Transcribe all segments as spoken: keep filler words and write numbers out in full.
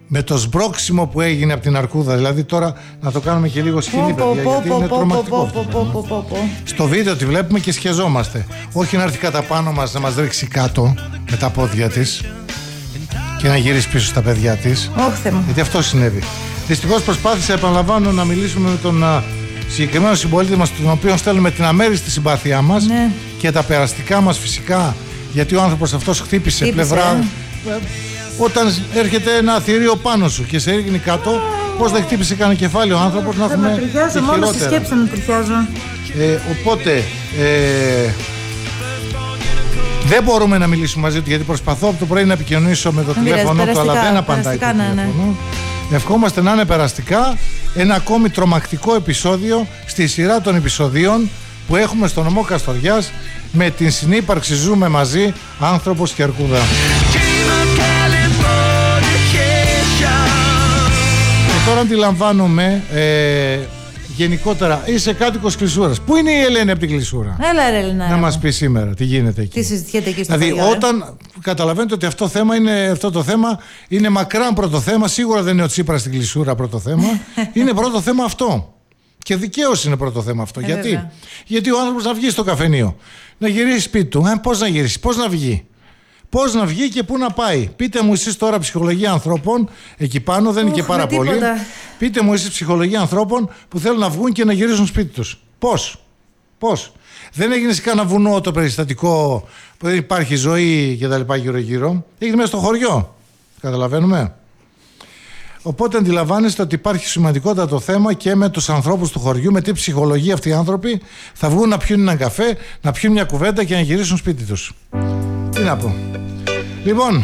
με το σμπρόξιμο που έγινε από την αρκούδα. Δηλαδή τώρα να το κάνουμε και λίγο σκηνή, παιδιά, γιατί είναι τρομακτικό. Στο βίντεο τη βλέπουμε και σχεζόμαστε. Όχι να έρθει κατά πάνω μας να μας ρίξει κάτω με τα πόδια της και να γυρίσει πίσω στα παιδιά της. Γιατί αυτό συνέβη. Δυστυχώς προσπάθησα, επαναλαμβάνω, να μιλήσουμε με τον α, συγκεκριμένο συμπολίτη μας, τον οποίο στέλνουμε την αμέριστη συμπάθειά μας, ναι, και τα περαστικά μας φυσικά, γιατί ο άνθρωπος αυτός χτύπησε, χτύπησε πλευρά. Ε. Όταν έρχεται ένα θηρίο πάνω σου και σε ρίχνει κάτω, πώς δεν χτύπησε κανένα κεφάλι ο άνθρωπος, να έχουμε τριχιάζω, μόνο στη σκέψη να τριχιάζω. Ε, οπότε ε, δεν μπορούμε να μιλήσουμε μαζί του, γιατί προσπαθώ από το πρωί να επικοινωνήσω με το τηλέφωνο του, αλλά δεν απαντάει το τηλέφωνο. Ναι, ναι. Ευχόμαστε να είναι περαστικά. Ένα ακόμη τρομακτικό επεισόδιο στη σειρά των επεισοδίων που έχουμε στο νομό Καστοριάς με την συνύπαρξη Ζούμε Μαζί, άνθρωπος και αρκούδα. Και τώρα αντιλαμβάνομαι ε, γενικότερα, είσαι κάτοικος Κλεισούρας. Πού είναι η Ελένη από την Κλεισούρα? Έλα, Ελένα. Να μας πει σήμερα τι γίνεται εκεί. Τι συζητιέται εκεί στο Δηλαδή, χωριό, όταν ε? καταλαβαίνετε ότι αυτό, θέμα είναι, αυτό το θέμα είναι μακράν πρώτο θέμα, σίγουρα δεν είναι ο Τσίπρας στην Κλεισούρα πρώτο θέμα. Είναι πρώτο θέμα αυτό. Και δικαίως είναι πρώτο θέμα αυτό. Ε, Γιατί? Γιατί ο άνθρωπος να βγει στο καφενείο, να γυρίσει σπίτι του. Ε, πώς να γυρίσει, πώς να βγει. Πώς να βγει και πού να πάει. Πείτε μου εσείς τώρα ψυχολογία ανθρώπων, εκεί πάνω δεν είναι και πάρα πολύ. Πείτε μου εσείς ψυχολογία ανθρώπων που θέλουν να βγουν και να γυρίσουν σπίτι τους. Πώς. Πώς. Δεν έγινε σε κανένα βουνό το περιστατικό που δεν υπάρχει ζωή και τα λοιπά γύρω-γύρω. Έγινε μέσα στο χωριό. Καταλαβαίνουμε. Οπότε αντιλαμβάνεστε ότι υπάρχει σημαντικότατο θέμα και με τους ανθρώπους του χωριού, με τι ψυχολογία αυτοί οι άνθρωποι θα βγουν να πιούν έναν καφέ, να πιούν μια κουβέντα και να γυρίσουν σπίτι τους. Τι να πω. Λοιπόν,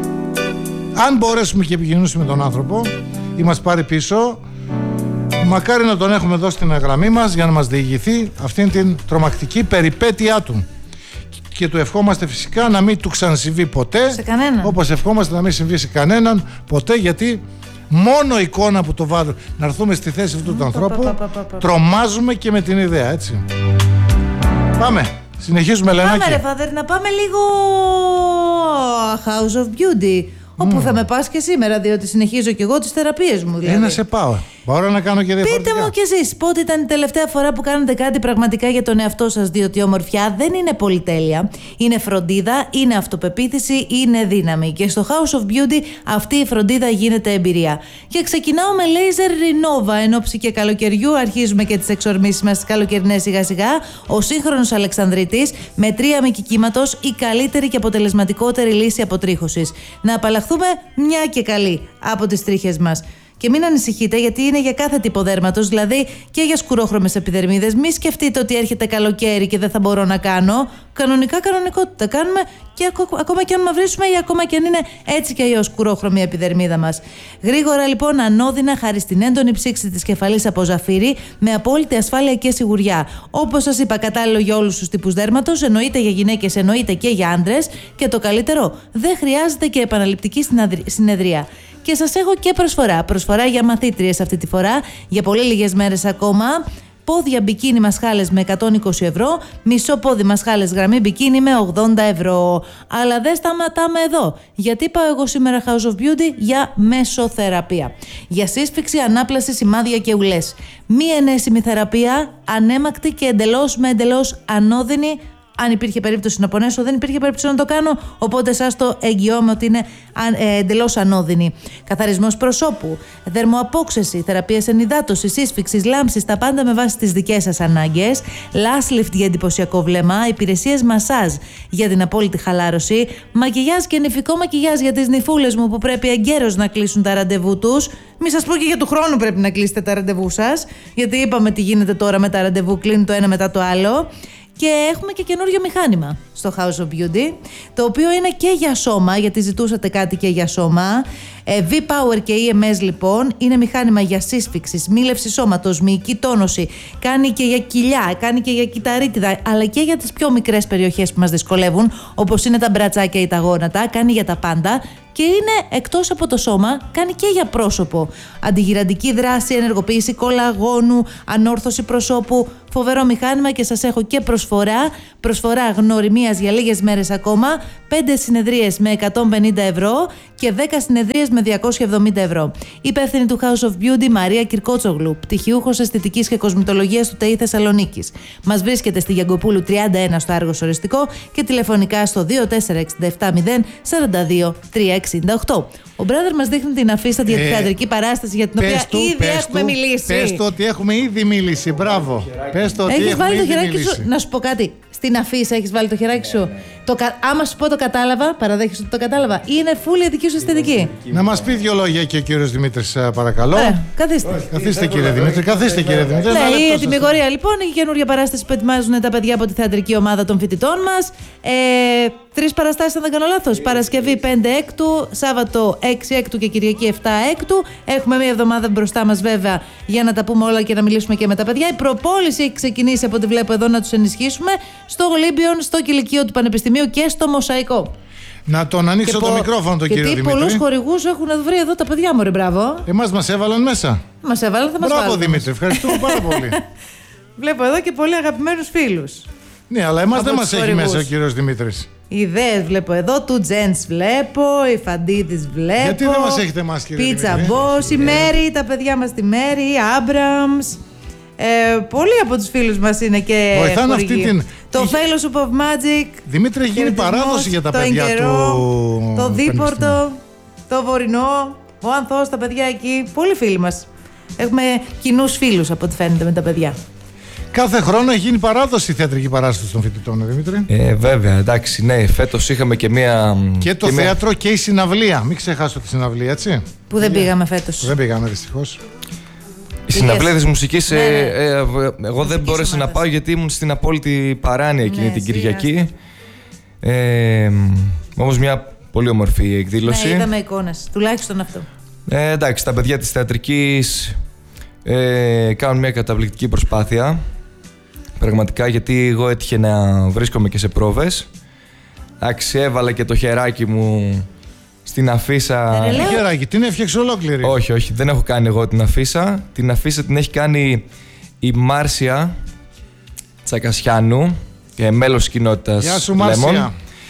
αν μπορέσουμε και επικοινωνήσουμε με τον άνθρωπο ή μας πάρει πίσω, μακάρι να τον έχουμε εδώ στην γραμμή μας για να μας διηγηθεί αυτήν την τρομακτική περιπέτειά του. Και του ευχόμαστε φυσικά να μην του ξανασυμβεί ποτέ, σε κανέναν. Όπως ευχόμαστε να μην συμβεί σε κανέναν ποτέ, γιατί μόνο εικόνα που το βάλω, να έρθουμε στη θέση αυτού του ανθρώπου, τρομάζουμε και με την ιδέα, έτσι. Πάμε. Συνεχίζουμε, Λενάκη. Πάμε, ρε Φάδερ, να πάμε λίγο House of Beauty. Όπου mm. θα με πας και σήμερα, διότι συνεχίζω και εγώ τις θεραπείες μου. Δηλαδή. Ε, να σε πάω. Μπορώ να κάνω και διαφορετικά. Πείτε μου κι εσείς, πότε ήταν η τελευταία φορά που κάνετε κάτι πραγματικά για τον εαυτό σας, διότι η ομορφιά δεν είναι πολυτέλεια. Είναι φροντίδα, είναι αυτοπεποίθηση, είναι δύναμη. Και στο House of Beauty αυτή η φροντίδα γίνεται εμπειρία. Και ξεκινάω με Laser Renova. Εν ώψη και καλοκαιριού αρχίζουμε και τις εξορμήσεις μας στις καλοκαιρινές σιγά-σιγά. Ο σύγχρονος Αλεξανδρίτης με τρία μήκη κύματος, η καλύτερη και αποτελεσματικότερη λύση αποτρίχωσης. Να απαλλαχθούμε μια και καλή από τις τρίχες μας. Και μην ανησυχείτε, γιατί είναι για κάθε τύπο δέρματος, δηλαδή και για σκουρόχρωμες επιδερμίδες. Μην σκεφτείτε ότι έρχεται καλοκαίρι και δεν θα μπορώ να κάνω. Κανονικά, κανονικότητα κάνουμε, και ακο- ακόμα και αν μαυρίσουμε ή ακόμα και αν είναι έτσι και η σκουρόχρωμη επιδερμίδα μας. Γρήγορα λοιπόν, ανώδυνα, χάρη στην έντονη ψήξη της κεφαλής από ζαφύρι, με απόλυτη ασφάλεια και σιγουριά. Όπως σας είπα, κατάλληλο για όλους τους τύπους δέρματος, εννοείται για γυναίκες, εννοείται και για άντρες. Και το καλύτερο, δεν χρειάζεται και επαναληπτική συνεδρία. Και σας έχω και προσφορά. Προσφορά για μαθήτριες αυτή τη φορά, για πολύ λίγες μέρες ακόμα. Πόδια μπικίνι μασχάλες με εκατόν είκοσι ευρώ, μισό πόδι μασχάλες γραμμή μπικίνι με ογδόντα ευρώ. Αλλά δεν σταματάμε εδώ, γιατί πάω εγώ σήμερα House of Beauty για μεσοθεραπεία. Για σύσφυξη, ανάπλαση, σημάδια και ουλές. Μη ενέσιμη θεραπεία, ανέμακτη και εντελώς με εντελώς ανώδυνη. Αν υπήρχε περίπτωση να πονέσω, δεν υπήρχε περίπτωση να το κάνω, οπότε σας το εγγυώμαι ότι είναι ε, εντελώς ανώδυνη. Καθαρισμός προσώπου, δερμοαπόξεση, θεραπείες ενυδάτωσης, σύσφυξης, λάμψης, τα πάντα με βάση τις δικές σας ανάγκες. Lash lift για εντυπωσιακό βλέμμα, υπηρεσίες μασάζ για την απόλυτη χαλάρωση, μακιγιάζ και νηφικό μακιγιάζ για τις νυφούλες μου που πρέπει εγκαίρως να κλείσουν τα ραντεβού τους. Μη σας πω και για του χρόνου πρέπει να κλείσετε τα ραντεβού σας, γιατί είπαμε τι γίνεται τώρα με τα ραντεβού, κλείνει το ένα μετά το άλλο. Και έχουμε και καινούριο μηχάνημα στο House of Beauty, το οποίο είναι και για σώμα, γιατί ζητούσατε κάτι και για σώμα. Ε, V-Power και ι εμ ες λοιπόν είναι μηχάνημα για σύσφυξη, μίλευση σώματος, μυϊκή τόνωση. Κάνει και για κοιλιά, κάνει και για κυταρίτιδα, αλλά και για τις πιο μικρές περιοχές που μας δυσκολεύουν, όπως είναι τα μπρατσάκια ή τα γόνατα. Κάνει για τα πάντα. Και είναι εκτός από το σώμα, κάνει και για πρόσωπο. Αντιγυραντική δράση, ενεργοποίηση κολαγόνου, ανόρθωση προσώπου, Φοβερό μηχάνημα και σας έχω και προσφορά. Προσφορά γνωριμίας για λίγες μέρες ακόμα. πέντε συνεδρίες με εκατόν πενήντα ευρώ και δέκα συνεδρίες με διακόσια εβδομήντα ευρώ. Υπεύθυνη του House of Beauty Μαρία Κυρκότσογλου, πτυχιούχος αισθητικής και κοσμητολογίας του ΤΕΙ Θεσσαλονίκης. Μας βρίσκεται στη Γιαγκοπούλου τριάντα ένα στο Άργος Οριστικό και τηλεφωνικά στο δύο τέσσερα έξι επτά μηδέν τέσσερα δύο τρία εξήντα οκτώ. Ο μπράδερ μας δείχνει την αφίσα για τη θεατρική παράσταση για την οποία του, ήδη έχουμε του, μιλήσει. Πες του ότι έχουμε ήδη μιλήσει. Μπράβο. Πες του ότι Έχεις έχουμε βάλει το ήδη χεράκι μιλήσει. σου. Να σου πω κάτι. Στην αφίσα έχεις βάλει το χεράκι σου. Το, κα- άμα σου πω το κατάλαβα, παραδέχεσαι ότι το κατάλαβα. Είναι φούλη η δική σου αισθητική. Να μας πει δύο λόγια και ο κύριος Δημήτρης, παρακαλώ. Ωραία, καθίστε. Καθίστε κύριε Δημήτρη, καθίστε κύριε Δημήτρη. Ένα Ναι, η λεπτό Ετοιμιγορία λοιπόν, η καινούργια παράσταση που ετοιμάζουν τα παιδιά από τη θεατρική ομάδα των φοιτητών μας. Ε, Τρεις παραστάσεις, αν δεν κάνω λάθος. Παρασκευή πέντε Έκτου, Σάββατο έξι Έκτου και Κυριακή επτά Έκτου. Έχουμε μία εβδομάδα μπροστά μας βέβαια για να τα πούμε όλα και να μιλήσουμε και με τα παιδιά. Η προπόληση έχει ξεκινήσει από ό,τι βλέπω εδώ να τους ενισχύσουμε στο Ολύμπιον, στο Κηλικείο του Πανεπιστημίου και στο Μοσαϊκό. Να τον ανοίξω Και το πο- μικρόφωνο τον κύριο Γιατί Δημήτρη. πολλούς χορηγούς έχουν βρει εδώ τα παιδιά μου, ρε, μπράβο. Εμάς μας έβαλαν μέσα. Μας έβαλαν, θα μας Μπράβο βάλουν. Δημήτρη, ευχαριστούμε πάρα πολύ. Βλέπω εδώ και πολύ αγαπημένους φίλους. Ναι, αλλά εμάς Από δεν τους μας έχει χορηγούς. μέσα ο κύριος Δημήτρης. Ιδέες βλέπω εδώ, του Τζέντς βλέπω, η Φαντίδης βλέπω. Γιατί δεν μας έχετε εμάς, κύριε Πίτσα Δημήτρη? Μπός, η Μέρη, τα παιδιά μας τη Μέρη, η Άμπραμς. Ε, πολλοί από τους φίλους μας είναι και Βοηθάνε χορηγοί. αυτή την- Το είχε- Fellowship of Magic. Δημήτρη, έχει γίνει χαιρετισμός, παράδοση για τα το παιδιά Εγκαιρό, του το Δίπορτο, Πανεπιστημίου. το Βορεινό, ο Ανθός, τα παιδιά εκεί. Πολλοί φίλοι μας. Έχουμε κοινούς φίλους από ό,τι φαίνεται με τα παιδιά. Κάθε χρόνο έχει γίνει παράδοση η θεατρική παράσταση των φοιτητών, ε, Δημήτρη. Ε, βέβαια, εντάξει, ναι, φέτος είχαμε και μία. Και το και μία- θέατρο και η συναυλία. Μην ξεχάσω τη συναυλία, έτσι. Που δεν πήγαμε φέτος. Δεν πήγαμε δυστυχώς. Η συναυλία της μουσικής, Ναι, ναι. ε, ε, ε, εγώ δεν μπόρεσα να ομάδας. πάω γιατί ήμουν στην απόλυτη παράνοια εκείνη Ναι, την εσύ, Κυριακή. Ε, όμως μια πολύ όμορφη εκδήλωση. Ναι, είδαμε εικόνες. Τουλάχιστον αυτό. Ε, εντάξει, τα παιδιά της θεατρικής ε, κάνουν μια καταπληκτική προσπάθεια. Πραγματικά, γιατί εγώ έτυχε να βρίσκομαι και σε πρόβες. Εντάξει, έβαλα και το χεράκι μου στην αφίσα. Ε, ρε, λέω- Τι χεράκι, την έφτιαξε ολόκληρη. Όχι, όχι, δεν έχω κάνει εγώ την αφίσα. Την αφίσα την έχει κάνει η Μάρσια Τσακασιάνου, και μέλος της κοινότητας Γεια σου, Lemon. Μάρσια.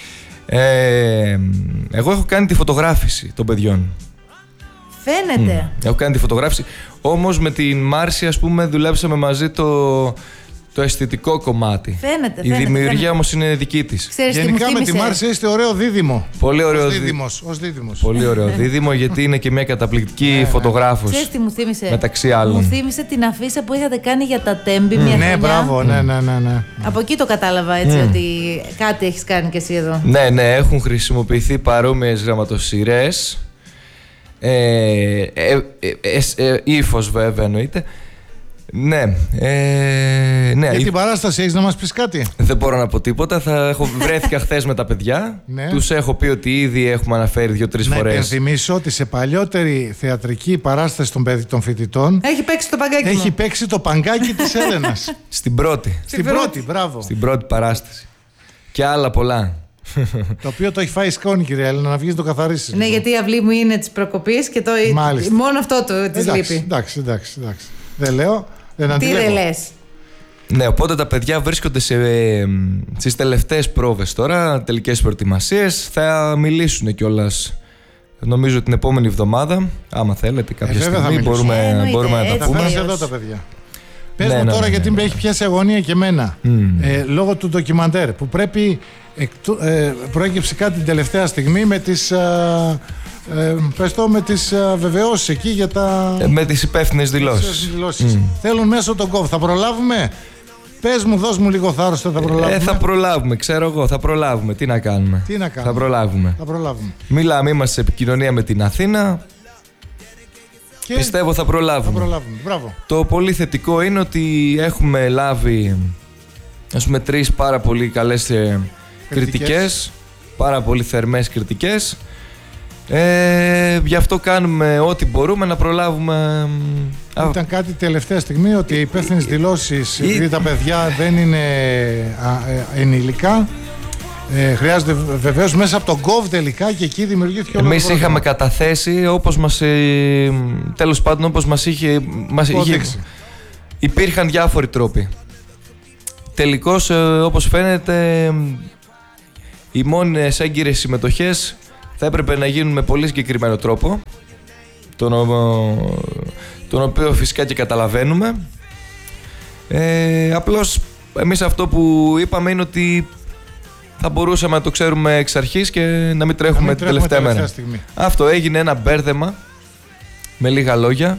Ε, εγώ έχω κάνει τη φωτογράφηση των παιδιών. Φαίνεται. Έχω κάνει τη φωτογράφηση. Όμως με την Μάρσια, ας πούμε, δουλέψαμε μαζί το, το αισθητικό κομμάτι. Φαίνεται, Η φαίνεται, δημιουργία φαίνεται. όμως είναι δική της. Ξέρεις τι μου Γενικά με τη θύμισε? Μάρσια είστε ωραίο δίδυμο. Πολύ ωραίο, Ως δι- δίδυμος. Ως δίδυμος. πολύ ωραίο δίδυμο, γιατί είναι και μια καταπληκτική φωτογράφος. Ξέρεις τι μου θύμισε? Μεταξύ άλλων. Μου θύμισε την αφίσα που είχατε κάνει για τα Τέμπη μια Ναι, χρονιά. μπράβο, ναι, ναι, ναι, ναι. Από εκεί το κατάλαβα έτσι ότι κάτι έχεις κάνει κι εσύ εδώ. Ναι, ναι, έχουν χρησιμοποιηθεί παρόμοιες γραμματοσυρές. Ε, ε, ε, ε, ε, ύφος βέβαια εννοείται. Ναι, ε, ναι. Για η- την παράσταση έχεις να μας πεις κάτι? Δεν μπορώ να πω τίποτα. Θα έχω, βρέθηκα χθες με τα παιδιά. Ναι. Τους έχω πει ότι ήδη έχουμε αναφέρει δύο-τρεις Να φορές. υπενθυμίσω ότι σε παλιότερη θεατρική παράσταση των, παιδι- των φοιτητών Έχει παίξει το παγκάκι έχει μου. παίξει το παγκάκι της Έλενας. Στην πρώτη. Στην πρώτη, μπράβο. Στην πρώτη παράσταση. Και άλλα πολλά. Το οποίο το έχει φάει σκόνη, κυρία Έλενα, να βγεις να το καθαρίσεις. Ναι, λίγο. γιατί η αυλή μου είναι της προκοπής και το... Μάλιστα. μόνο αυτό το της Εντάξει, λείπει. εντάξει, εντάξει, εντάξει. Δεν λέω, δεν Τι αντιλέγω. δεν λες. Ναι, οπότε τα παιδιά βρίσκονται σε, ε, στις τελευταίες πρόβες τώρα, τελικές προετοιμασίες. Θα μιλήσουν κιόλας, νομίζω, την επόμενη εβδομάδα. Άμα θέλετε, κάποια Ε, βέβαια θα στιγμή μιλήσουν. μπορούμε, Ε, εννοείται, μπορούμε να τα έτσι. Θα πούμε. φέρεις Βεβαίως. εδώ τα παιδιά. Πες Ναι, μου ναι, τώρα, ναι, γιατί ναι. με έχει πιάσει αγωνία και εμένα. Ε, λόγω του ντοκιμαντέρ που πρέπει. Εκτού, ε, προέκυψε κάτι την τελευταία στιγμή με τις. Ε, ε, πες το, με τις ε, βεβαιώσεις εκεί για τα. Ε, με τις υπεύθυνες τις δηλώσεις. δηλώσεις. Θέλουν μέσω τον κόβ. Θα προλάβουμε. Πες μου, δώσ' μου λίγο θάρρος, θα προλάβουμε. Ε, θα προλάβουμε, ξέρω εγώ, θα προλάβουμε. Τι να κάνουμε. Τι να κάνουμε. Θα προλάβουμε. Θα προλάβουμε. Μιλάμε, είμαστε σε επικοινωνία με την Αθήνα. Και Πιστεύω θα θα προλάβουμε. προλάβουμε. Μπράβο. Το πολύ θετικό είναι ότι έχουμε λάβει, ας πούμε, τρεις πάρα πολύ καλές ε, Κριτικές. κριτικές, πάρα πολύ θερμές κριτικές. Ε, γι' αυτό κάνουμε ό,τι μπορούμε να προλάβουμε. α, Ήταν κάτι τελευταία στιγμή ότι οι υπεύθυνες δηλώσεις, Ή- επειδή τα παιδιά δεν είναι α, ε, ενηλικά, ε, χρειάζεται βεβαίως μέσα από τον κόβ τελικά και εκεί δημιουργήθηκε όλο το Εμείς πρόβλημα. είχαμε καταθέσει όπως μας, ε, τέλος πάντων όπως μας είχε, μας είχε, Υποδείξει. υπήρχαν διάφοροι τρόποι. τελικώς, ε, όπως φαίνεται, οι μόνες έγκυρες συμμετοχές θα έπρεπε να γίνουν με πολύ συγκεκριμένο τρόπο, τον, τον οποίο φυσικά και καταλαβαίνουμε. Ε, απλώς εμείς αυτό που είπαμε είναι ότι θα μπορούσαμε να το ξέρουμε εξ αρχής και να μην τρέχουμε, μην την τελευταία μέρα. Στιγμή. Αυτό έγινε ένα μπέρδεμα, με λίγα λόγια,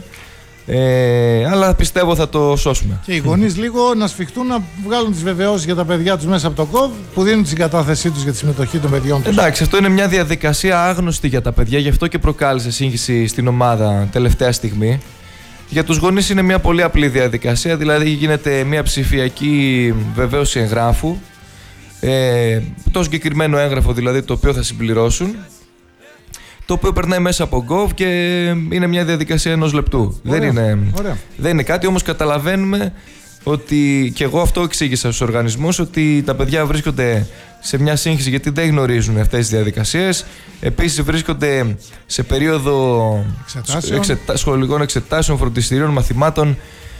ε, αλλά πιστεύω θα το σώσουμε. Και οι γονείς λίγο να σφιχτούν να βγάλουν τις βεβαιώσεις για τα παιδιά τους μέσα από το κοβ, που δίνουν τη συγκατάθεσή τους για τη συμμετοχή των παιδιών τους. Εντάξει, αυτό είναι μια διαδικασία άγνωστη για τα παιδιά, γι' αυτό και προκάλεσε σύγχυση στην ομάδα τελευταία στιγμή. Για τους γονείς είναι μια πολύ απλή διαδικασία, δηλαδή γίνεται μια ψηφιακή βεβαίωση εγγράφου, ε, το συγκεκριμένο έγγραφο δηλαδή το οποίο θα συμπληρώσουν, το οποίο περνάει μέσα από Gov και είναι μια διαδικασία ενός λεπτού. Ωραία, δεν, είναι, ωραία. δεν είναι κάτι, όμως καταλαβαίνουμε ότι, και εγώ αυτό εξήγησα στους οργανισμούς, ότι τα παιδιά βρίσκονται σε μια σύγχυση γιατί δεν γνωρίζουν αυτές τις διαδικασίες. Επίσης βρίσκονται σε περίοδο εξετα... σχολικών εξετάσεων, φροντιστηρίων, μαθημάτων.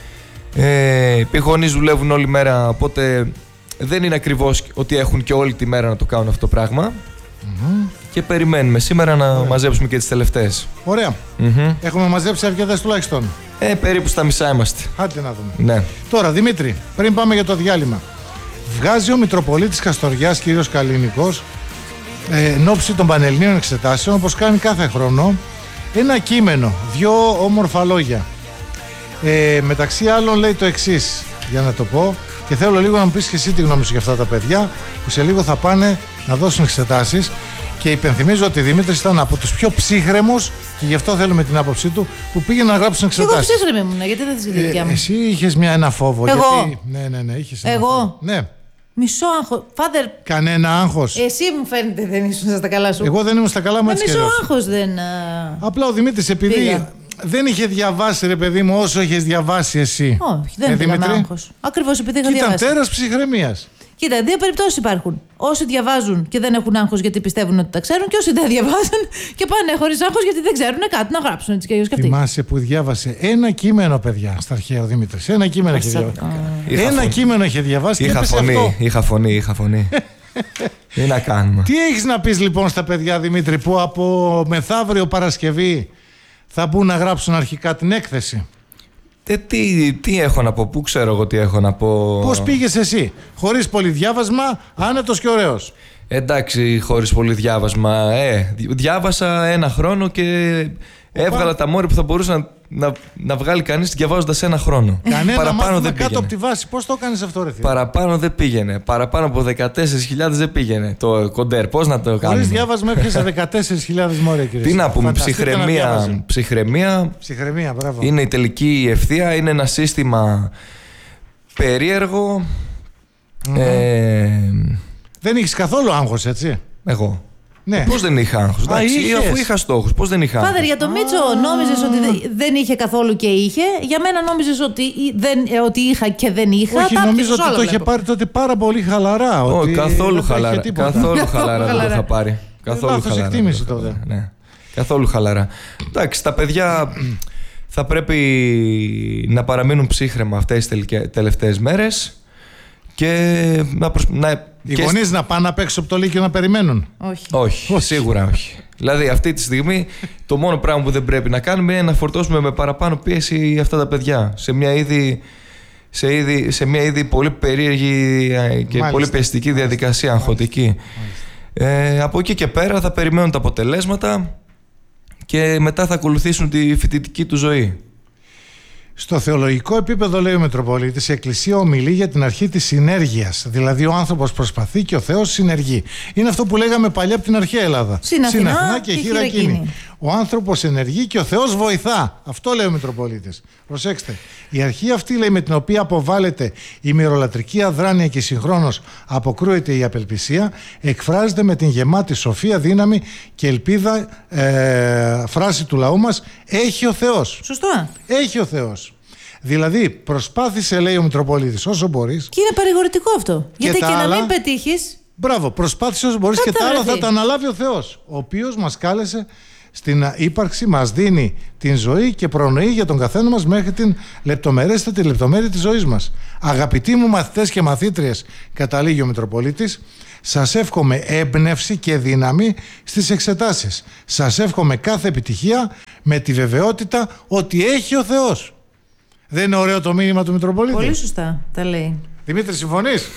Ε, οι γονείς δουλεύουν όλη μέρα, οπότε δεν είναι ακριβώς ότι έχουν και όλη τη μέρα να το κάνουν αυτό το πράγμα. Mm-hmm. Και περιμένουμε σήμερα να Ωραία. μαζέψουμε και τις τελευταίες. Ωραία. Mm-hmm. Έχουμε μαζέψει αρκετές τουλάχιστον. Ε, περίπου στα μισά είμαστε. Άντε να δούμε. Ναι. Τώρα, Δημήτρη, πριν πάμε για το διάλειμμα, βγάζει ο Μητροπολίτης Καστοριάς, κύριος Καλίνικος, ε, εν ώψη των Πανελληνίων Εξετάσεων, όπως κάνει κάθε χρόνο, ένα κείμενο, δυο όμορφα λόγια. Ε, μεταξύ άλλων λέει το εξής, για να το πω, και θέλω λίγο να μου πεις και εσύ τη γνώμη σου για αυτά τα παιδιά, που σε λίγο θα πάνε να δώσουν εξετάσεις. Και υπενθυμίζω ότι Δημήτρης ήταν από τους πιο ψύχρεμους, και γι' αυτό θέλουμε την άποψή του, που πήγαινε να γράψουν εξετάσεις. Εγώ ψύχρεμη ήμουν, γιατί δεν τη δικιά μου. Ε, εσύ είχες μια, ένα φόβο. Εγώ. Γιατί... Ναι, ναι, ναι, είχες ένα Εγώ. φόβο. Ναι. Μισό άγχος. Φάδερ. Κανένα άγχος. Εσύ μου φαίνεται δεν ήσουν στα καλά σου. Εγώ δεν ήμουν στα καλά μου, έτσι κι μισό αλλιώς. άγχος δεν. Απλά ο Δημήτρης, επειδή πήγα. δεν είχε διαβάσει, ρε παιδί μου, όσο είχες διαβάσει εσύ. Όχι, δεν ε, πήγα με άγχος. Ακριβώς επειδή είχα ήταν διαβάσει. Ήταν τέρας ψυχραιμίας. Κοίτα, δύο περιπτώσεις υπάρχουν. Όσοι διαβάζουν και δεν έχουν άγχος γιατί πιστεύουν ότι τα ξέρουν, και όσοι δεν διαβάζουν και πάνε χωρίς άγχος γιατί δεν ξέρουν κάτι να γράψουν έτσι και αλλιώς και αυτοί. Θυμάσαι που διάβασε ένα κείμενο, παιδιά, στα αρχαία ο Δημήτρης. Ένα κείμενο είχε διαβάσει. Ένα φωνή. κείμενο είχε διαβάσει. Είχα και φωνή, αυτό. είχα φωνή, είχα φωνή. Τι να κάνουμε. Τι έχεις να πεις λοιπόν στα παιδιά, Δημήτρη, που από μεθαύριο Παρασκευή θα μπουν να γράψουν αρχικά την έκθεση? Ε, τι, τι έχω να πω, πού ξέρω εγώ τι έχω να πω. Πώς πήγες εσύ, χωρίς πολύ διάβασμα, άνετος και ωραίος? Εντάξει, χωρίς πολύ διάβασμα. Ε, διάβασα ένα χρόνο και έβγαλα τα μόρια που θα μπορούσε να, να, να βγάλει κανείς διαβάζοντας ένα χρόνο. Κανένα παραπάνω δεν κάτω πήγαινε. από τη βάση. Πώς το έκανες αυτό, ρε φίλε? Παραπάνω δεν πήγαινε. Παραπάνω από δεκατέσσερις χιλιάδες δεν πήγαινε το κοντέρ. Πώς να το κάνουμε? Χωρίς διάβασμα έπιασε δεκατέσσερις χιλιάδες μόρια, κύριε. Τι να πούμε, Φανταστείτε ψυχραιμία. Ψυχραιμία. Ψυχραιμία, μπράβο. Είναι η τελική ευθεία. Είναι ένα σύστημα περίεργο. Mm-hmm. Ε, δεν έχεις καθόλου άγχος, έτσι? εγώ. Ναι. Πώς δεν είχα άγχος? Α, Εντάξει, αφού είχα στόχους, πώς δεν είχα άγχος? Φάδερ, για το Μίτσο νόμιζες ότι δεν είχε καθόλου και είχε. Για μένα νόμιζες ότι, δεν, ότι είχα και δεν είχα. Όχι, νομίζω ότι το είχε πάρει τότε πάρα πολύ χαλαρά. Όχι, καθόλου χαλαρά. Καθόλου Καθόλου χαλαρά δεν το χαλαρά. είχα πάρει. Καθόλου λάθος χαλαρά. εκτίμηση δεν το είχα τότε. πάρει. Ναι. Καθόλου χαλαρά. Εντάξει, τα παιδιά θα πρέπει να παραμείνουν ψύχρεμα αυτές τις τελευταίες μέρες και να, προσ... να... Οι γονείς να πάνε απ' έξω από το Λύκειο να περιμένουν. Όχι. Όχι, όχι, σίγουρα όχι. Δηλαδή αυτή τη στιγμή το μόνο πράγμα που δεν πρέπει να κάνουμε είναι να φορτώσουμε με παραπάνω πίεση αυτά τα παιδιά σε μια ήδη, σε ήδη, σε μια ήδη πολύ περίεργη και Μάλιστα. πολύ πιεστική διαδικασία, αγχωτική. Ε, από εκεί και πέρα θα περιμένουν τα αποτελέσματα και μετά θα ακολουθήσουν τη φοιτητική του ζωή. Στο θεολογικό επίπεδο, λέει ο Μητροπολίτης, η Εκκλησία ομιλεί για την αρχή της συνέργειας. Δηλαδή, ο άνθρωπος προσπαθεί και ο Θεός συνεργεί. Είναι αυτό που λέγαμε παλιά από την αρχαία Ελλάδα. Συναθηνά και, και χειρακίνη. Ο άνθρωπος ενεργεί και ο Θεός βοηθά. Αυτό λέει ο Μητροπολίτης. Προσέξτε. Η αρχή αυτή, λέει, με την οποία αποβάλλεται η μυρολατρική αδράνεια και συγχρόνως αποκρούεται η απελπισία, εκφράζεται με την γεμάτη σοφία, δύναμη και ελπίδα ε, φράση του λαού μας: έχει ο Θεός. Σωστό. Έχει ο Θεός. Δηλαδή, προσπάθησε, λέει ο Μητροπολίτης, όσο μπορείς. Και είναι παρηγορητικό αυτό. Και Γιατί και άλλα... να μην πετύχεις. Μπράβο, προσπάθησε όσο μπορείς και τα άλλα θα τα αναλάβει ο Θεός, ο οποίος μας κάλεσε στην ύπαρξη, μας δίνει την ζωή και προνοεί για τον καθένα μας μέχρι την λεπτομερέστατη λεπτομέρεια της ζωής μας. Αγαπητοί μου μαθητές και μαθήτριες, καταλήγει ο Μητροπολίτης, σας εύχομαι έμπνευση και δύναμη στις εξετάσεις. Σας εύχομαι κάθε επιτυχία με τη βεβαιότητα ότι έχει ο Θεός. Δεν είναι ωραίο το μήνυμα του Μητροπολίτη? Πολύ σωστά τα λέει. Δημήτρη, συμφωνείς?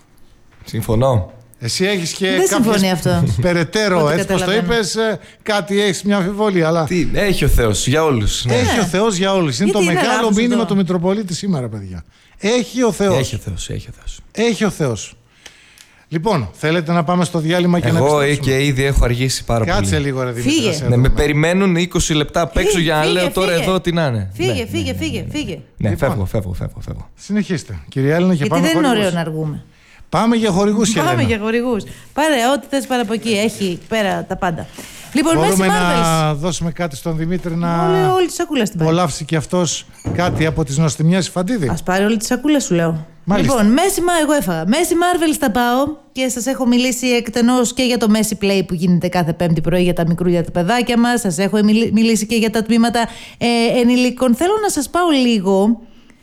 Συμφωνώ. Εσύ έχεις και δεν συμφωνεί αυτό. περαιτέρω, έτσι πως το είπες, κάτι έχεις μια αμφιβολία. Αλλά... Τι, έχει ο Θεός για όλους. Ναι. Έχει ο Θεός για όλους. Είναι γιατί το είναι μεγάλο μήνυμα αυτό? του Μητροπολίτη σήμερα, παιδιά. Έχει ο Θεός. Έχει ο Θεός, έχει ο Θεός. Έχει ο Θεός. Λοιπόν, θέλετε να πάμε στο διάλειμμα και Εγώ να επιστρέψουμε? και ήδη έχω αργήσει πάρα Κάτσε πολύ. λίγο ρε Δημήτρη. Φύγε. να σε Ναι, με δούμε. περιμένουν είκοσι λεπτά απ' έξω για να Φύγε, λέω τώρα φύγε. εδώ τι να είναι. Φύγε, Ναι, φύγε, ναι, φύγε, ναι, φύγε. Ναι, Λοιπόν. φεύγω, φεύγω, φεύγω, φεύγω. Συνεχίστε, κυρία Έλληνα, και Γιατί πάμε δεν είναι χορηγούς. ωραίο να αργούμε. Πάμε για χορηγούς, Πάμε Χελένα. για χορηγούς. Πάρε ό,τι θες πάρα από εκεί. Έχει πέρα τα πάντα. Λοιπόν, Μέση Μπορούμε Marvels. να δώσουμε κάτι στον Δημήτρη να Όλη, όλη τη σακούλα στην πάρει. απολαύσει και αυτός κάτι από τις νοστιμιές Φαντίδη. Ας πάρει όλη τη σακούλα, σου λέω. Μάλιστα. Λοιπόν, Μέση Μα, εγώ έφαγα. Μέση Marvels θα πάω και σας έχω μιλήσει εκτενώς και για το Μέση Play που γίνεται κάθε Πέμπτη πρωί για τα μικρούλια τα παιδάκια μας. Σας έχω μιλ- μιλήσει και για τα τμήματα ε, ενηλίκων. Θέλω να σας πάω λίγο.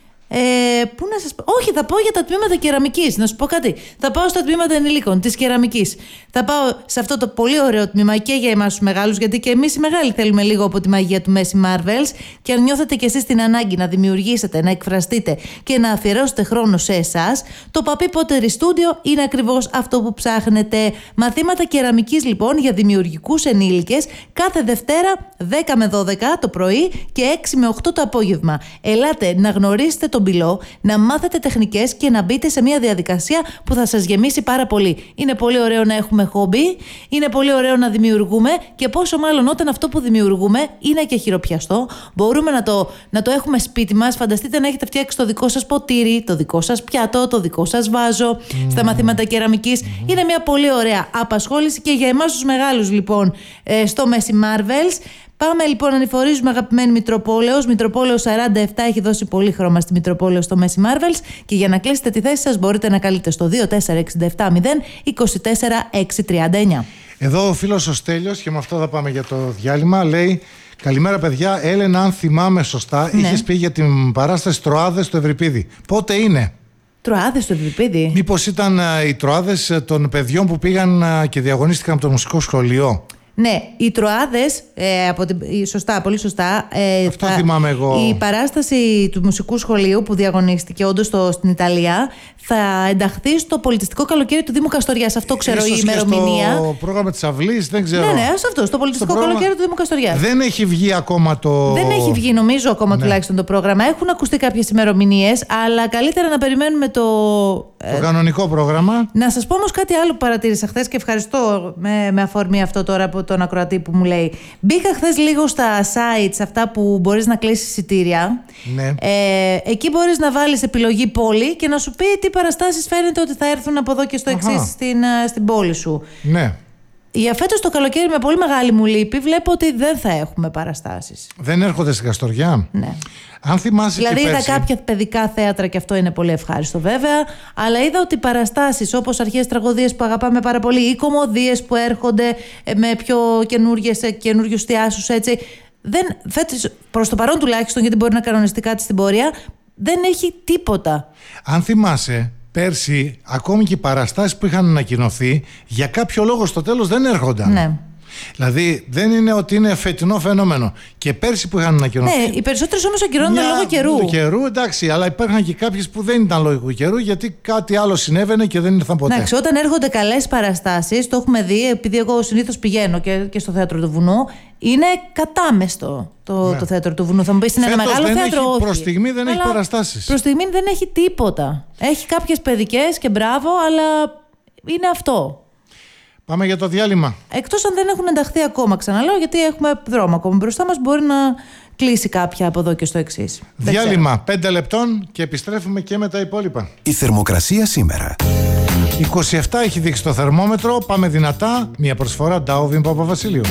Ε, πού να σας πω. Όχι, θα πάω για τα τμήματα κεραμικής. Να σου πω κάτι. Θα πάω στα τμήματα ενηλίκων της κεραμικής. Θα πάω σε αυτό το πολύ ωραίο τμήμα και για εμάς τους μεγάλους, γιατί και εμείς οι μεγάλοι θέλουμε λίγο από τη μαγεία του Μέση Marvels. Και αν νιώθετε κι εσείς την ανάγκη να δημιουργήσετε, να εκφραστείτε και να αφιερώσετε χρόνο σε εσάς, το Papi Pottery Studio είναι ακριβώς αυτό που ψάχνετε. Μαθήματα κεραμικής λοιπόν για δημιουργικούς ενήλικες κάθε Δευτέρα δέκα με δώδεκα το πρωί και έξι με οκτώ το απόγευμα. Ελάτε να γνωρίσετε τον πυλό, να μάθετε τεχνικές και να μπείτε σε μια διαδικασία που θα σας γεμίσει πάρα πολύ. Είναι πολύ ωραίο να έχουμε χόμπι, είναι πολύ ωραίο να δημιουργούμε και πόσο μάλλον όταν αυτό που δημιουργούμε είναι και χειροπιαστό, μπορούμε να το, να το έχουμε σπίτι μας. Φανταστείτε να έχετε φτιάξει το δικό σας ποτήρι, το δικό σας πιάτο, το δικό σας βάζο mm. στα μαθήματα κεραμικής. Mm. Είναι μια πολύ ωραία απασχόληση και για εμάς τους μεγάλους λοιπόν ε, στο Μέση Marvels. Πάμε λοιπόν να ανηφορίζουμε αγαπημένη Μητροπόλεως. Μητροπόλεως σαράντα επτά έχει δώσει πολύ χρώμα στη Μητροπόλεως στο Μέση Marvels και για να κλείσετε τη θέση σας μπορείτε να καλείτε στο δύο τέσσερα έξι επτά μηδέν δύο τέσσερα έξι τρία εννιά. Εδώ ο φίλος ο Στέλιος, και με αυτό θα πάμε για το διάλειμμα, λέει: καλημέρα παιδιά, Έλενα, αν θυμάμαι σωστά, Ναι. είχες πει για την παράσταση Τροάδες στο Ευρυπίδι. Πότε είναι? Τροάδες στο Ευρυπίδι. Μήπως ήταν α, οι Τροάδες α, των παιδιών που πήγαν α, και διαγωνίστηκαν από το μουσικό σχολείο? Ναι, οι Τροάδες, ε, από την, σωστά, πολύ σωστά. Ε, Αυτό θυμάμαι εγώ. Η παράσταση του μουσικού σχολείου που διαγωνίστηκε όντως στο, στην Ιταλία θα ενταχθεί στο πολιτιστικό καλοκαίρι του Δήμου Καστοριάς. Αυτό ξέρω Ίσως η ημερομηνία. Και στο πρόγραμμα της Αυλής, δεν ξέρω. Ναι, ναι, σε αυτό, στο πολιτιστικό πρόγραμμα... καλοκαίρι του Δήμου Καστοριάς. Δεν έχει βγει ακόμα το. Δεν έχει βγει, νομίζω, ακόμα Ναι. τουλάχιστον το πρόγραμμα. Έχουν ακουστεί κάποιες ημερομηνίες, αλλά καλύτερα να περιμένουμε το. Το κανονικό πρόγραμμα. Να σας πω όμως κάτι άλλο που παρατήρησα χθες και ευχαριστώ με, με αφορμή αυτό τώρα από τον ακροατή που μου λέει. Μπήκα χθες λίγο στα sites αυτά που μπορείς να κλείσεις εισιτήρια. Ναι. Ε, εκεί μπορείς να βάλεις επιλογή πόλη και να σου πει τι παραστάσεις φαίνεται ότι θα έρθουν από εδώ και στο Αχα. εξής στην, ε, στην πόλη σου. Ναι. Για φέτος το καλοκαίρι με πολύ μεγάλη μου λύπη βλέπω ότι δεν θα έχουμε παραστάσεις. Δεν έρχονται στην Καστοριά. Ναι. Αν θυμάσαι Δηλαδή και είδα πέρσι, κάποια παιδικά θέατρα και αυτό είναι πολύ ευχάριστο βέβαια, αλλά είδα ότι παραστάσεις όπως αρχαίες τραγωδίες που αγαπάμε πάρα πολύ ή κωμωδίες που έρχονται ε, με πιο καινούριες, ε, καινούριους θεάσους έτσι, δεν, φέτος, προς το παρόν τουλάχιστον, γιατί μπορεί να κανονιστεί κάτι στην πορεία, δεν έχει τίποτα. αν θυμάσαι, πέρσι ακόμη και οι παραστάσεις που είχαν ανακοινωθεί για κάποιο λόγο στο τέλος δεν έρχονταν. Ναι. Δηλαδή δεν είναι ότι είναι φετινό φαινόμενο. Και πέρσι που είχαν ανακοινωθεί. Ναι, οι περισσότερες όμως ακυρώνονταν λόγω καιρού. Λόγω καιρού, εντάξει, αλλά υπήρχαν και κάποιες που δεν ήταν λόγω καιρού γιατί κάτι άλλο συνέβαινε και δεν ήρθαν ποτέ. Εντάξει, όταν έρχονται καλές παραστάσεις, το έχουμε δει, επειδή εγώ συνήθως πηγαίνω και, και στο θέατρο του Βουνού, είναι κατάμεστο το, Ναι. το θέατρο του Βουνού. Θα μου πεις είναι ένα Φέτος μεγάλο δεν θέατρο, έχει, όχι. προς στιγμή δεν έχει Αλλά παραστάσεις. Προς στιγμή δεν έχει τίποτα. Έχει κάποιες παιδικές και μπράβο, αλλά είναι αυτό. Πάμε για το διάλειμμα. Εκτός αν δεν έχουν ενταχθεί ακόμα, ξαναλέω, γιατί έχουμε δρόμο ακόμα μπροστά μας, μπορεί να κλείσει κάποια από εδώ και στο εξής. Δεν Διάλειμμα πέντε λεπτών και επιστρέφουμε και με τα υπόλοιπα. Η θερμοκρασία σήμερα. είκοσι επτά έχει δείξει το θερμόμετρο. Πάμε δυνατά. Μια προσφορά Ντάουβιν Παπαβασίλειου.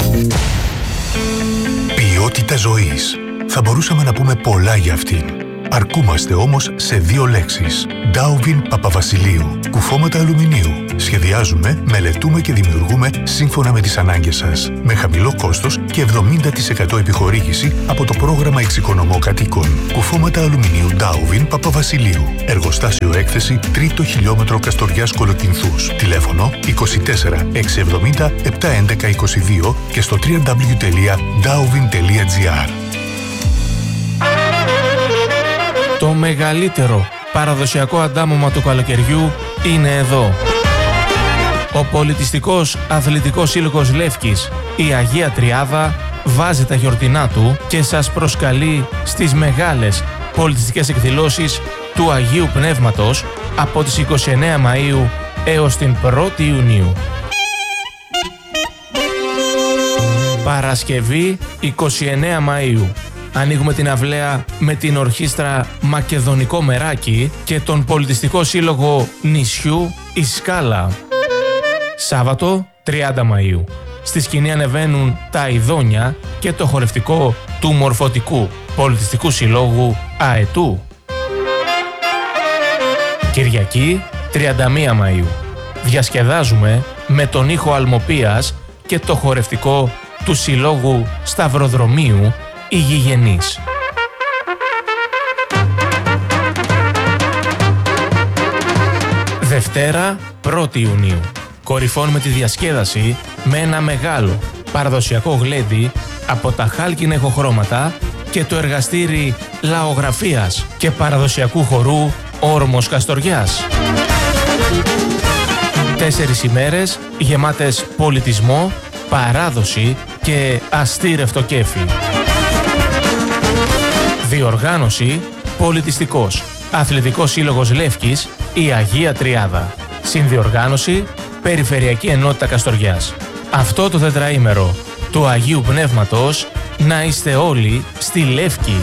Ποιότητα ζωής. Θα μπορούσαμε να πούμε πολλά για αυτήν. Αρκούμαστε όμως σε δύο λέξεις. Ντάουβιν Παπαβασιλείου. Κουφώματα αλουμινίου. Σχεδιάζουμε, μελετούμε και δημιουργούμε σύμφωνα με τις ανάγκες σας. Με χαμηλό κόστος και εβδομήντα τοις εκατό επιχορήγηση από το πρόγραμμα Εξοικονομώ Κατοίκων. Κουφώματα αλουμινίου Ντάουβιν Παπαβασιλείου. Εργοστάσιο έκθεση τρίτο χιλιόμετρο Καστοριάς Κολοκυνθούς. Τηλέφωνο είκοσι τέσσερα εξακόσια εβδομήντα επτακόσια έντεκα είκοσι δύο και στο double-u double-u double-u τελεία ντάουβιν τελεία τζι άρ. Το μεγαλύτερο παραδοσιακό αντάμωμα του καλοκαιριού είναι εδώ. Ο πολιτιστικός αθλητικός σύλλογος Λεύκης, η Αγία Τριάδα, βάζει τα γιορτινά του και σας προσκαλεί στις μεγάλες πολιτιστικές εκδηλώσεις του Αγίου Πνεύματος από τις είκοσι εννέα Μαΐου έως την πρώτη Ιουνίου. Παρασκευή είκοσι εννέα Μαΐου. Ανοίγουμε την αυλαία με την ορχήστρα Μακεδονικό Μεράκι και τον πολιτιστικό σύλλογο νησιού η Σκάλα. Σάββατο τριάντα Μαΐου. Στη σκηνή ανεβαίνουν τα Ιδόνια και το χορευτικό του Μορφωτικού Πολιτιστικού Συλλόγου Αετού. Κυριακή τριάντα μία Μαΐου. Διασκεδάζουμε με τον ήχο Αλμοπίας και το χορευτικό του Συλλόγου Σταυροδρομίου οι Γηγενείς. Δευτέρα πρώτη Ιουνίου. Κορυφώνουμε τη διασκέδαση με ένα μεγάλο παραδοσιακό γλέντι από τα χάλκινα ηχοχρώματα και το εργαστήρι λαογραφίας και παραδοσιακού χορού Όρμος Καστοριάς. Τέσσερις ημέρες γεμάτες πολιτισμό, παράδοση και αστήρευτο κέφι. Διοργάνωση Πολιτιστικός Αθλητικός Σύλλογος Λεύκης η Αγία Τριάδα. Συνδιοργάνωση Περιφερειακή Ενότητα Καστοριάς. Αυτό το τετραήμερο του Αγίου Πνεύματος να είστε όλοι στη Λεύκη.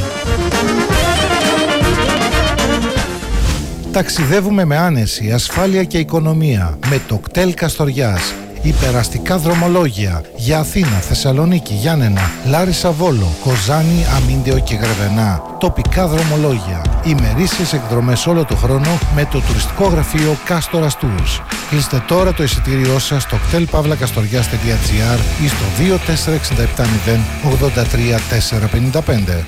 Ταξιδεύουμε με άνεση, ασφάλεια και οικονομία με το κτέλ Καστοριάς. Υπεραστικά δρομολόγια για Αθήνα, Θεσσαλονίκη, Γιάννενα, Λάρισα, Βόλο, Κοζάνη, Αμίντεο και Γρεβενά. Τοπικά δρομολόγια. Ημερήσιες εκδρομές όλο το χρόνο με το τουριστικό γραφείο Κάστορας Tours. Κλείστε τώρα το εισιτήριό σας στο κτέλ παύλα καστοριάς τελεία τζι άρ ή στο δύο τέσσερα έξι επτά μηδέν ογδόντα τρία τετρακόσια πενήντα πέντε.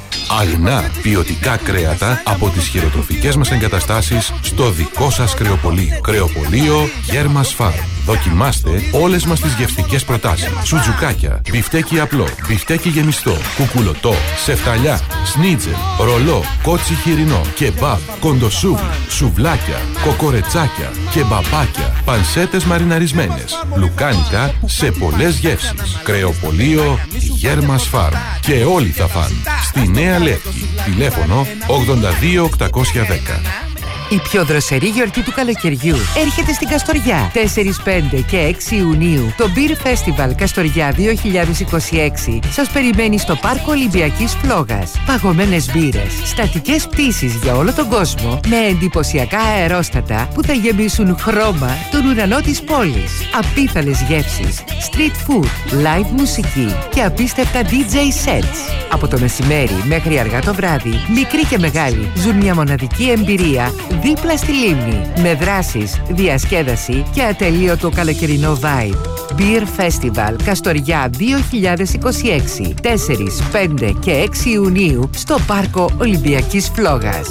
Αγνά ποιοτικά κρέατα από τις χειροτροφικές μας εγκαταστάσεις στο δικό σας κρεοπωλείο. Κρεοπωλείο Γέρμας Φαρμ. Δοκιμάστε όλες μας τις γευστικές προτάσεις. Σουτζουκάκια, μπιφτέκι απλό, μπιφτέκι γεμιστό, κουκουλωτό, σεφταλιά, σνίτζελ, ρολό, κότσι χοιρινό, κεμπάμπ, κοντοσούβλι, σουβλάκια, κοκορετσάκια, κεμπαπάκια, πανσέτες μαριναρισμένες, λουκάνικα σε πολλές γεύσεις. Κρεοπωλείο Γέρμας Φαρμ. Και όλοι θα φαν. Στη Νέα Λεύκη. Τηλέφωνο ογδόντα δύο οκτακόσια δέκα. Η πιο δροσερή γιορτή του καλοκαιριού έρχεται στην Καστοριά. τέσσερα, πέντε και έξι Ιουνίου το Beer Festival Καστοριά δύο χιλιάδες είκοσι έξι σας περιμένει στο Πάρκο Ολυμπιακής Φλόγας. Παγωμένες μπύρες, στατικές πτήσεις για όλο τον κόσμο με εντυπωσιακά αερόστατα που θα γεμίσουν χρώμα τον ουρανό της πόλης. Απίθανες γεύσεις, street food, live μουσική και απίστευτα ντι τζέι sets. Από το μεσημέρι μέχρι αργά το βράδυ, μικροί και μεγάλοι ζουν μια μοναδική εμπειρία δίπλα στη λίμνη, με δράσεις, διασκέδαση και ατελείωτο καλοκαιρινό vibe. Beer Festival Καστοριά δύο χιλιάδες είκοσι έξι, τέσσερα, πέντε και έξι Ιουνίου στο Πάρκο Ολυμπιακής Φλόγας.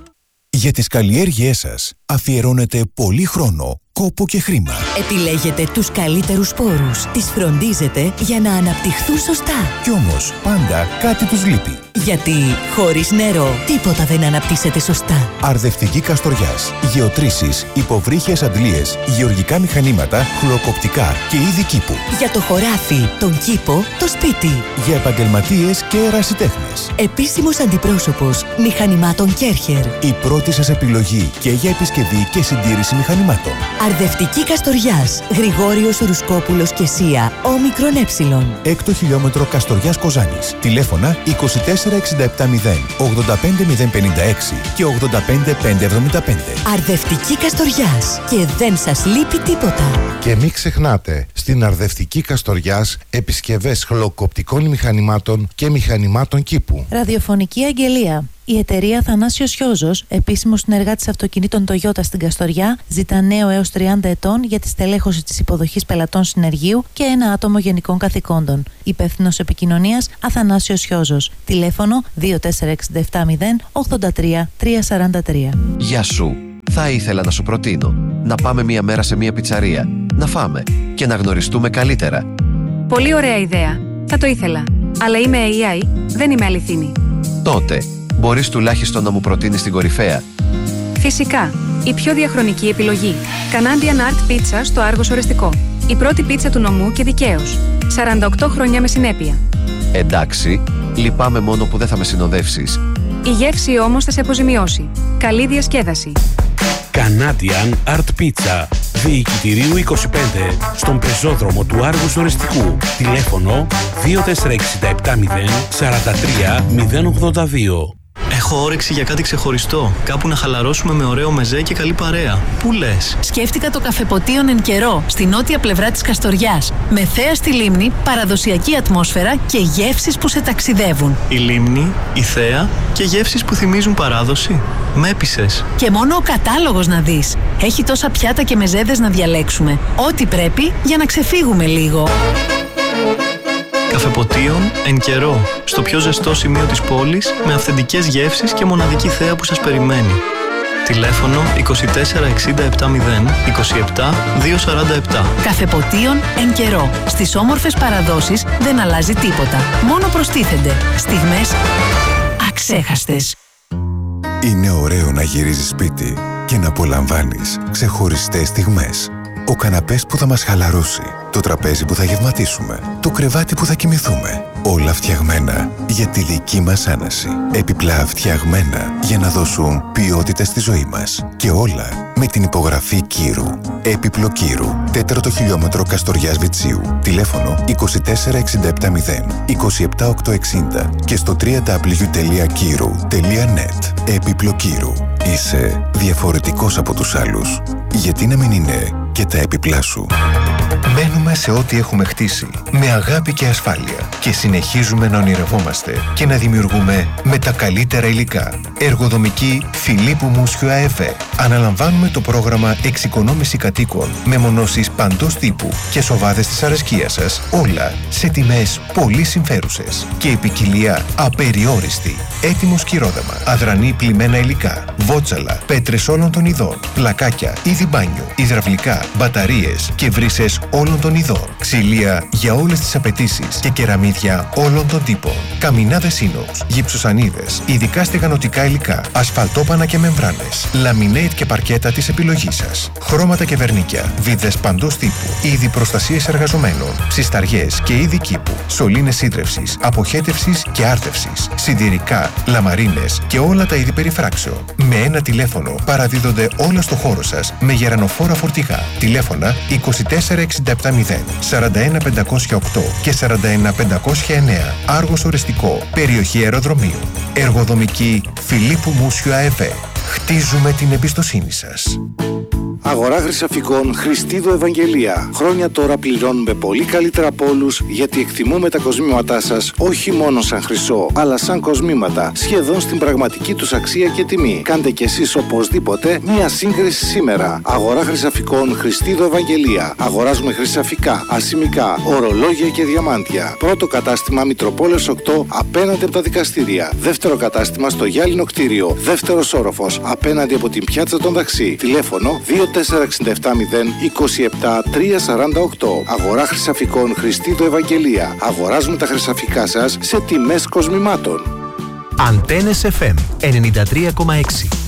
Για τις καλλιέργειές σας αφιερώνετε πολύ χρόνο, κόπο και χρήμα. Επιλέγετε τους καλύτερους σπόρους, τις φροντίζετε για να αναπτυχθούν σωστά. Κι όμως πάντα κάτι τους λείπει. Γιατί χωρίς νερό τίποτα δεν αναπτύσσεται σωστά. Αρδευτική Καστοριάς. Γεωτρήσεις, υποβρύχιες αντλίες, γεωργικά μηχανήματα, χλωκοπτικά και είδη κήπου. Για το χωράφι, τον κήπο, το σπίτι. Για επαγγελματίες και ερασιτέχνες. Επίσημος αντιπρόσωπος μηχανημάτων Κέρχερ. Η πρώτη σας επιλογή και για επισκευή και συντήρηση μηχανημάτων. Αρδευτική Καστοριάς. Γρηγόριος Ρουσκόπουλος και Σία. Όμικρον ε. Έκτο χιλιόμετρο Καστοριάς Κοζάνης. Τηλέφωνα είκοσι τέσσερα εξήντα επτά μηδέν ογδόντα πέντε μηδέν πενήντα έξι και ογδόντα πέντε πεντακόσια εβδομήντα πέντε. Αρδευτική Καστοριάς. Και δεν σας λείπει τίποτα. Και μην ξεχνάτε, στην Αρδευτική Καστοριάς επισκευές χλωκοπτικών μηχανημάτων και μηχανημάτων κήπου. Ραδιοφωνική αγγελία. Η εταιρεία Αθανάσιος Χιόζος, επίσημος συνεργάτης αυτοκινήτων Toyota στην Καστοριά, ζητά νέο έως τριάντα ετών για τη στελέχωση της υποδοχής πελατών συνεργείου και ένα άτομο γενικών καθηκόντων. Υπεύθυνος επικοινωνίας Αθανάσιος Χιόζος. Τηλέφωνο δύο τέσσερα έξι επτά μηδέν ογδόντα τρία τριακόσια σαράντα τρία. Γεια σου. Θα ήθελα να σου προτείνω να πάμε μία μέρα σε μία πιτσαρία, να φάμε και να γνωριστούμε καλύτερα. Πολύ ωραία ιδέα. Θα το ήθελα. Αλλά είμαι έι άι, δεν είμαι αληθινή. Τότε, μπορείς τουλάχιστον να μου προτείνεις την κορυφαία. Φυσικά. Η πιο διαχρονική επιλογή. Canadian Art Pizza στο Άργος Ορεστικό. Η πρώτη πίτσα του νομού και δικαίως. σαράντα οκτώ χρόνια με συνέπεια. Εντάξει, λυπάμαι μόνο που δεν θα με συνοδεύσεις. Η γεύση όμως θα σε αποζημιώσει. Καλή διασκέδαση. Canadian Art Pizza. Διοικητηρίου είκοσι πέντε, στον πεζόδρομο του Άργους Ορεστικού. Τηλέφωνο δύο τέσσερα έξι επτά μηδέν σαράντα τρία μηδέν ογδόντα δύο. Έχω όρεξη για κάτι ξεχωριστό. Κάπου να χαλαρώσουμε με ωραίο μεζέ και καλή παρέα. Πού λες? Σκέφτηκα το καφεποτίον Εν Καιρό, στη νότια πλευρά της Καστοριάς. Με θέα στη λίμνη, παραδοσιακή ατμόσφαιρα και γεύσεις που σε ταξιδεύουν. Η λίμνη, η θέα και γεύσεις που θυμίζουν παράδοση. Με έπεισες. Και μόνο ο κατάλογος να δεις. Έχει τόσα πιάτα και μεζέδες να διαλέξουμε. Ό,τι πρέπει για να ξεφύγουμε λίγο. Καφεποτίον Εν Καιρό, στο πιο ζεστό σημείο της πόλης, με αυθεντικές γεύσεις και μοναδική θέα που σας περιμένει. Τηλέφωνο είκοσι τέσσερα εξήντα επτά μηδέν είκοσι επτά διακόσια σαράντα επτά. Καφεποτίον Εν Καιρό. Στις όμορφες παραδόσεις δεν αλλάζει τίποτα. Μόνο προστίθενται στιγμές αξέχαστες. Είναι ωραίο να γυρίζεις σπίτι και να απολαμβάνεις ξεχωριστές στιγμές. Ο καναπές που θα μας χαλαρώσει, το τραπέζι που θα γευματίσουμε, το κρεβάτι που θα κοιμηθούμε. Όλα φτιαγμένα για τη δική μας άναση. Επιπλά φτιαγμένα για να δώσουν ποιότητα στη ζωή μας. Και όλα με την υπογραφή Κύρου. Έπιπλο Κύρου. Τέταρτο χιλιόμετρο Καστοριάς Βιτσίου. Τηλέφωνο είκοσι τέσσερα εξήντα επτά μηδέν είκοσι επτά οκτακόσια εξήντα και στο double-u double-u double-u τελεία κύρου τελεία net. Έπιπλο Κύρου. Είσαι διαφορετικός από τους άλλους. Γιατί να μην είναι και τα έπιπλά σου? Μένουμε σε ό,τι έχουμε χτίσει, με αγάπη και ασφάλεια και συνεχίζουμε να ονειρευόμαστε και να δημιουργούμε με τα καλύτερα υλικά. Εργοδομική Φιλίππου Μούσιου ΑΕΦΕ. Αναλαμβάνουμε το πρόγραμμα εξοικονόμηση κατοίκων με μονώσεις παντός τύπου και σοβάδες της αρεσκίας σας, όλα σε τιμές πολύ συμφέρουσες και η ποικιλία απεριόριστη. Έτοιμο σκυρόδεμα, αδρανή πλημμένα υλικά, βότσαλα, πέτρες όλων των ειδών, πλακάκια, είδη μπάνιου, υδραυλικά, μπαταρίες και βρύσες όλων των ειδών, ξυλία για όλες τις απαιτήσεις και κεραμίδια όλων των τύπων, καμινάδες ίνοξ, γυψοσανίδες, ειδικά στεγανοτικά υλικά, ασφαλτόπανα και μεμβράνες, λαμινέιτ και παρκέτα της επιλογής σας, χρώματα και βερνίκια, βίδες παντός τύπου, είδη προστασίας εργαζομένων, ψισταριές και είδη κήπου, σωλήνες σύντρευσης, αποχέτευσης και άρτευσης, σιδηρικά, λαμαρίνες και όλα τα είδη περιφράξεων. Με ένα τηλέφωνο παραδίδονται όλα στο χώρο σας με γερανοφόρα φορτηγά. Τηλέφωνα είκοσι τέσσερα εξήντα επτά μηδέν σαράντα ένα πεντακόσια οκτώ και σαράντα ένα πεντακόσια εννέα. Άργος Ορεστικό, περιοχή αεροδρομίου. Εργοδομική Φιλίππου Μούσιου ΑΕΒΕ. Χτίζουμε την εμπιστοσύνη σας. Αγορά χρυσαφικών Χριστίδο Ευαγγελία. Χρόνια τώρα πληρώνουμε πολύ καλύτερα από όλους, γιατί εκτιμούμε τα κοσμήματά σας όχι μόνο σαν χρυσό, αλλά σαν κοσμήματα, σχεδόν στην πραγματική τους αξία και τιμή. Κάντε κι εσείς οπωσδήποτε μία σύγκριση σήμερα. Αγορά χρυσαφικών Χριστίδο Ευαγγελία. Αγοράζουμε χρυσαφικά, ασημικά, ορολόγια και διαμάντια. Πρώτο κατάστημα Μητροπόλεως οκτώ απέναντι από τα δικαστήρια. Δεύτερο κατάστημα στο Γυάλινο κτίριο. Δεύτερος όροφος απέναντι από την πιάτσα των Δαξί. Τηλέφωνο δύο τέσσερα έξι επτά μηδέν είκοσι επτά τριακόσια σαράντα οκτώ. Αγορά χρυσαφικών Χριστίδο Ευαγγελία. Αγοράζουμε τα χρυσαφικά σας σε τιμές κοσμημάτων. Αντένες εφ εμ ενενήντα τρία κόμμα έξι.